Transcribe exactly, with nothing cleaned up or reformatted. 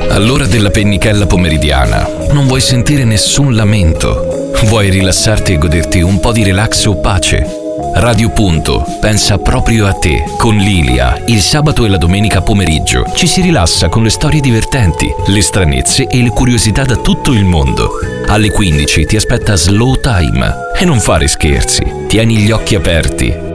All'ora della pennichella pomeridiana non vuoi sentire nessun lamento. Vuoi rilassarti e goderti un po' di relax o pace? Radio Punto pensa proprio a te. Con Lilia, il sabato e la domenica pomeriggio ci si rilassa con le storie divertenti, le stranezze e le curiosità da tutto il mondo. Alle quindici ti aspetta Slow Time. E non fare scherzi, tieni gli occhi aperti